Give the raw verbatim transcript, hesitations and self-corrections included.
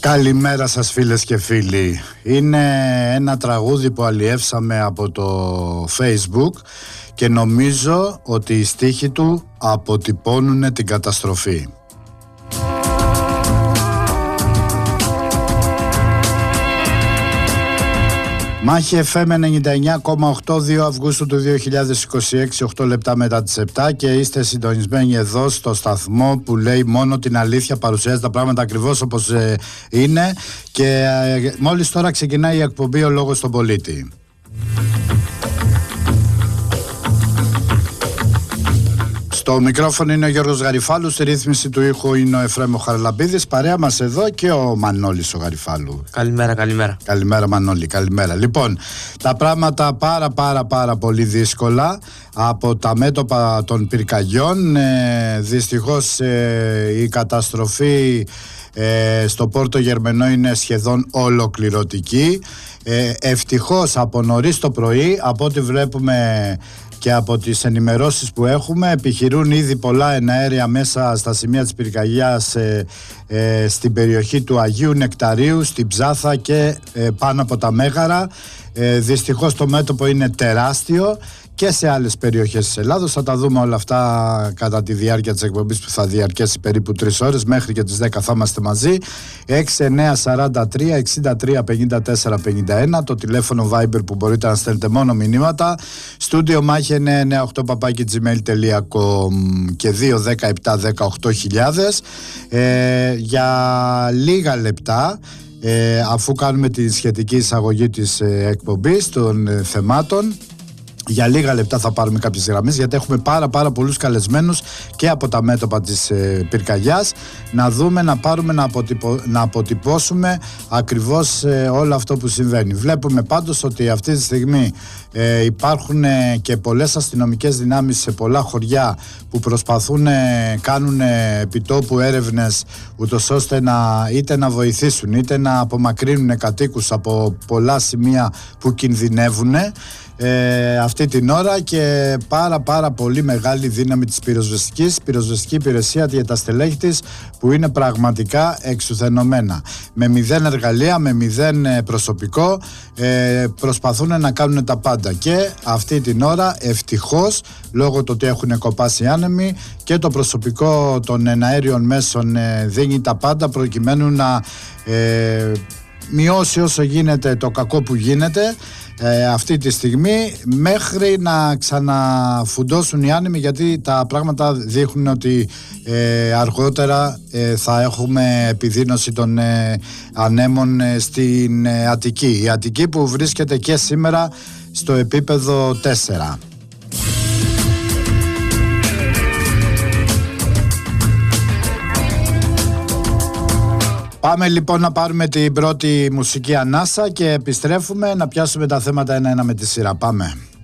Καλημέρα σας φίλες και φίλοι. Είναι ένα τραγούδι που αλλιεύσαμε από το Facebook και νομίζω ότι οι στίχοι του αποτυπώνουν την καταστροφή. Μάχη εφ εμ ενενήντα εννιά κόμμα οκτώ, δύο Αυγούστου του δύο χιλιάδες είκοσι έξι, οκτώ λεπτά μετά τις επτά, και είστε συντονισμένοι εδώ στο σταθμό που λέει μόνο την αλήθεια, παρουσιάζει τα πράγματα ακριβώς όπως ε, είναι, και ε, μόλις τώρα ξεκινάει η εκπομπή «Ο Λόγος στον Πολίτη». Το μικρόφωνο είναι ο Γιώργος Γαριφάλου, στη ρύθμιση του ήχου είναι ο Εφραίμ ο Χαραλαμπίδης, παρέα μας εδώ και ο Μανώλης ο Γαριφάλου. Καλημέρα, καλημέρα. Καλημέρα Μανώλη, καλημέρα. Λοιπόν, τα πράγματα πάρα πάρα πάρα πολύ δύσκολα από τα μέτωπα των πυρκαγιών. Ε, δυστυχώς ε, η καταστροφή ε, στο Πόρτο Γερμενό είναι σχεδόν ολοκληρωτική. Ε, ευτυχώς από νωρίς το πρωί, από ό,τι βλέπουμε και από τις ενημερώσεις που έχουμε, επιχειρούν ήδη πολλά εναέρια μέσα στα σημεία της πυρκαγιάς ε, ε, στην περιοχή του Αγίου Νεκταρίου, στην Ψάθα και ε, πάνω από τα Μέγαρα. Ε, δυστυχώς το μέτωπο είναι τεράστιο και σε άλλες περιοχές της Ελλάδος. Θα τα δούμε όλα αυτά κατά τη διάρκεια της εκπομπής που θα διαρκέσει περίπου τρεις ώρες. Μέχρι και τις δέκα θα είμαστε μαζί. έξι εννιά σαράντα τρία εξήντα τρία πενήντα τέσσερα πενήντα ένα το τηλέφωνο Viber που μπορείτε να στέλνετε μόνο μηνύματα. Στούντιο μάχη εννιά εννιά οκτώ παπάκι τζι μέιλ τελεία κομ και δύο ένα επτά ένα οκτώ χιλιάδες. Ε, για λίγα λεπτά, ε, αφού κάνουμε τη σχετική εισαγωγή της ε, εκπομπής των ε, θεμάτων, για λίγα λεπτά θα πάρουμε κάποιες γραμμές, γιατί έχουμε πάρα πάρα πολλούς καλεσμένους και από τα μέτωπα της ε, πυρκαγιάς, να δούμε, να πάρουμε, να, αποτυπω, να αποτυπώσουμε ακριβώς ε, όλο αυτό που συμβαίνει. Βλέπουμε πάντως ότι αυτή τη στιγμή ε, υπάρχουν ε, και πολλές αστυνομικές δυνάμεις σε πολλά χωριά που προσπαθούν, ε, κάνουν ε, επιτόπου έρευνες, ούτως ώστε να, είτε να βοηθήσουν είτε να απομακρύνουν κατοίκους από πολλά σημεία που κινδυνεύουν Ε, αυτή την ώρα, και πάρα πάρα πολύ μεγάλη δύναμη της πυροσβεστικής, πυροσβεστική υπηρεσία για τα στελέχη της, που είναι πραγματικά εξουθενωμένα. Με μηδέν εργαλεία, με μηδέν προσωπικό, ε, προσπαθούν να κάνουν τα πάντα, και αυτή την ώρα ευτυχώς, λόγω του ότι έχουν κοπάσει οι άνεμοι, και το προσωπικό των εναέριων μέσων ε, δίνει τα πάντα προκειμένου να ε, μειώσει όσο γίνεται το κακό που γίνεται Ε, αυτή τη στιγμή, μέχρι να ξαναφουντώσουν οι άνεμοι, γιατί τα πράγματα δείχνουν ότι ε, αργότερα ε, θα έχουμε επιδείνωση των ε, ανέμων ε, στην ε, Αττική. Η Αττική που βρίσκεται και σήμερα στο επίπεδο τέσσερα. Πάμε λοιπόν να πάρουμε την πρώτη μουσική ανάσα και επιστρέφουμε να πιάσουμε τα θέματα ένα-ένα με τη σειρά. Πάμε.